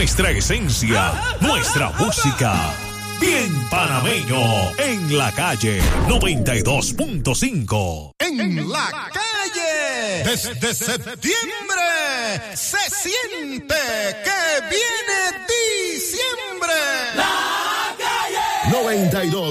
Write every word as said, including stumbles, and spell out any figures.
nuestra esencia, nuestra música. Bien panameño, en la calle noventa y dos punto cinco. En la calle, desde septiembre, se siente que viene diciembre. La calle noventa y dos